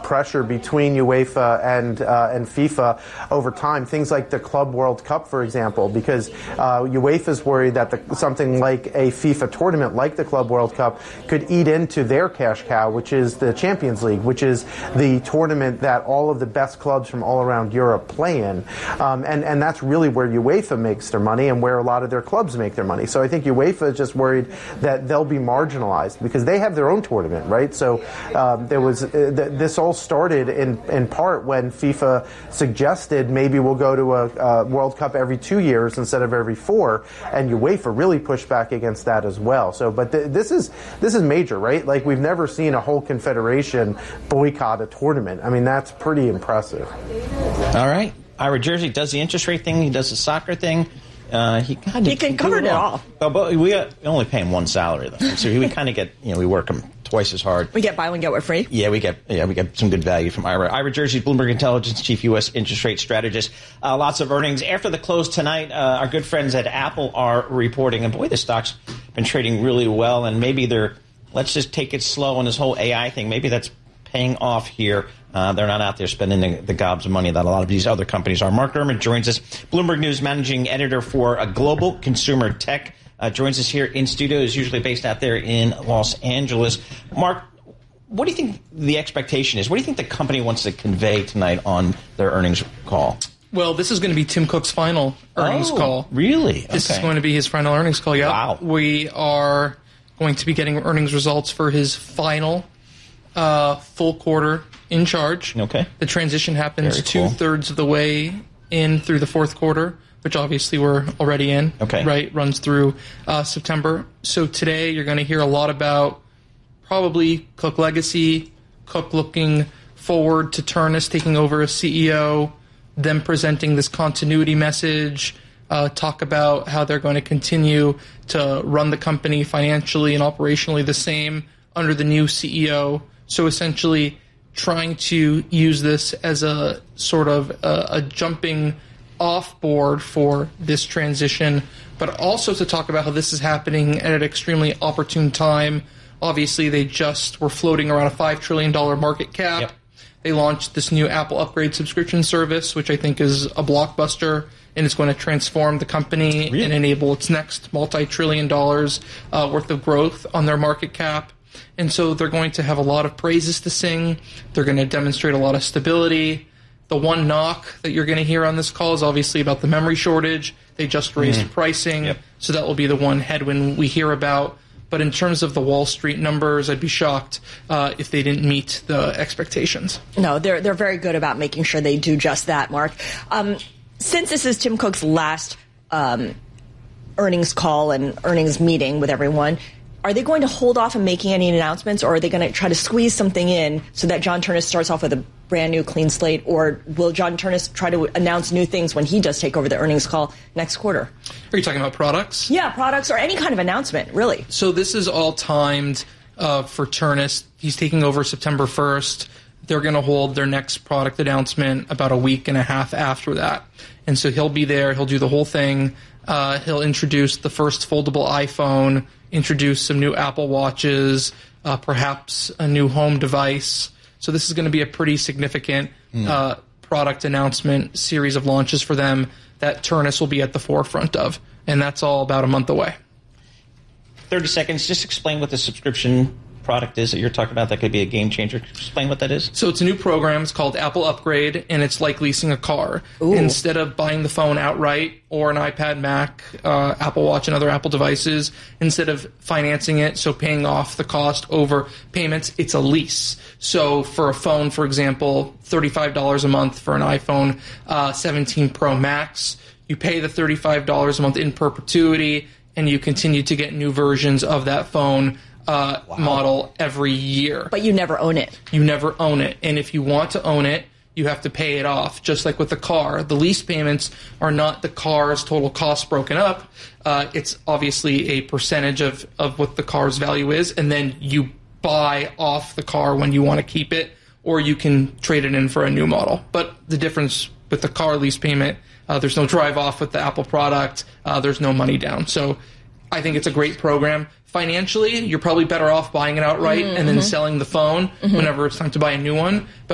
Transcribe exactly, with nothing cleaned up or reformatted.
pressure between UEFA and uh, and FIFA over time. Things like the Club World Cup, for example, because uh, UEFA's worried that the, something like a FIFA tournament, like the Club World Cup, could eat into their cash cow, which is the Champions League, which is the tournament that all of the best clubs from all around Europe play in, um, and and that's really where UEFA makes their money and where a lot of their clubs make their money. So I think UEFA is just worried that they'll be marginalized because they have their own tournament, right? So um, there was uh, th- this all started in in part when FIFA suggested maybe we'll go to a, a World Cup every two years instead of every four, and UEFA really pushed back against that as well. So, but th- this is this is major, right? Like we've never seen a whole confederation boycott a tournament. I mean, that's pretty impressive. All right, Ira Jersey does the interest rate thing. He does the soccer thing. Uh, he kind of he can cover it all. Oh, but we uh, only pay him one salary though, so we kind of get you know we work him twice as hard. We get buy one get one free. Yeah, we get yeah we get some good value from Ira. Ira Jersey, Bloomberg Intelligence chief U S interest rate strategist. Uh, lots of earnings after the close tonight. Uh, our good friends at Apple are reporting, and boy, the stock's been trading really well. And maybe they're let's just take it slow on this whole A I thing. Maybe that's paying off here. Uh, they're not out there spending the, the gobs of money that a lot of these other companies are. Mark Gurman joins us, Bloomberg News managing editor for a Global Consumer Tech, uh, joins us here in studio. Is usually based out there in Los Angeles. Mark, what do you think the expectation is? What do you think the company wants to convey tonight on their earnings call? Well, this is going to be Tim Cook's final earnings oh, call. Really? This okay. is going to be his final earnings call, yeah. Wow. We are going to be getting earnings results for his final uh, full quarter in charge. Okay. The transition happens cool. two-thirds of the way in through the fourth quarter, which obviously we're already in. Okay. Right? Runs through uh, September. So today you're going to hear a lot about probably Cook legacy, Cook looking forward to Ternus taking over as C E O, them presenting this continuity message, uh, talk about how they're going to continue to run the company financially and operationally the same under the new C E O. So essentially trying to use this as a sort of a, a jumping off board for this transition, but also to talk about how this is happening at an extremely opportune time. Obviously, they just were floating around a five trillion dollars market cap. Yep. They launched this new Apple Upgrade subscription service, which I think is a blockbuster, and it's going to transform the company really? and enable its next multi-trillion dollars uh, worth of growth on their market cap. And so they're going to have a lot of praises to sing. They're going to demonstrate a lot of stability. The one knock that you're going to hear on this call is obviously about the memory shortage. They just raised mm. pricing, yep. so that will be the one headwind we hear about. But in terms of the Wall Street numbers, I'd be shocked uh, if they didn't meet the expectations. No, they're they're very good about making sure they do just that, Mark. Um, since this is Tim Cook's last um, earnings call and earnings meeting with everyone, are they going to hold off on making any announcements, or are they going to try to squeeze something in so that John Ternus starts off with a brand new clean slate, or will John Ternus try to announce new things when he does take over the earnings call next quarter? Are you talking about products? Yeah, products or any kind of announcement, really. So this is all timed uh, for Ternus. He's taking over September first. They're going to hold their next product announcement about a week and a half after that. And so he'll be there. He'll do the whole thing. Uh, he'll introduce the first foldable iPhone, introduce some new Apple Watches, uh, perhaps a new home device. So this is going to be a pretty significant mm. uh, product announcement series of launches for them that Ternus will be at the forefront of. And that's all about a month away. thirty seconds. Just explain what the subscription product is that you're talking about that could be a game changer. Explain what that is. So it's a new program. It's called Apple Upgrade, and it's like leasing a car. Ooh. Instead of buying the phone outright or an iPad, Mac, uh, Apple Watch, and other Apple devices, instead of financing it, so paying off the cost over payments, it's a lease. So for a phone, for example, thirty-five dollars a month for an iPhone uh, seventeen Pro Max, you pay the thirty-five dollars a month in perpetuity, and you continue to get new versions of that phone Uh, wow. model every year. But you never own it. You never own it. And if you want to own it, you have to pay it off, just like with the car. The lease payments are not the car's total cost broken up. Uh, it's obviously a percentage of, of what the car's value is, and then you buy off the car when you want to keep it, or you can trade it in for a new model. But the difference with the car lease payment, uh, there's no drive off with the Apple product. Uh, there's no money down. So I think it's a great program. Financially, you're probably better off buying it outright mm-hmm. and then selling the phone mm-hmm. whenever it's time to buy a new one. But